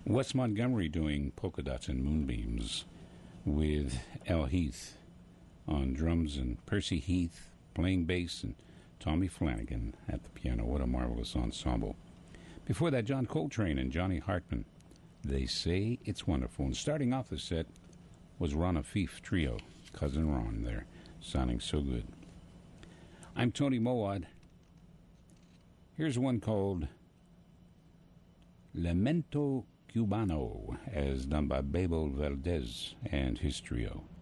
Wes Montgomery doing Polka Dots and Moonbeams with Al Heath on drums and Percy Heath playing bass and Tommy Flanagan at the piano. What a marvelous ensemble. Before that, John Coltrane and Johnny Hartman. They Say It's Wonderful. And starting off the set was Ron Afif Trio. Cousin Ron there, sounding so good. I'm Tony Mowat. Here's one called Lamento Cubano, as done by Bebo Valdez and his trio.